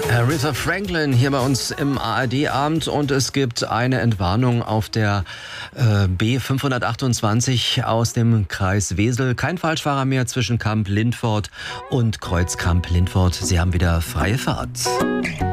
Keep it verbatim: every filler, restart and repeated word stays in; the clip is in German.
Aretha Franklin hier bei uns im A R D-Abend und es gibt eine Entwarnung auf der äh, B fünfhundertachtundzwanzig aus dem Kreis Wesel. Kein Falschfahrer mehr zwischen Kamp-Lindfort und Kreuz Kamp-Lindfort. Sie haben wieder freie Fahrt.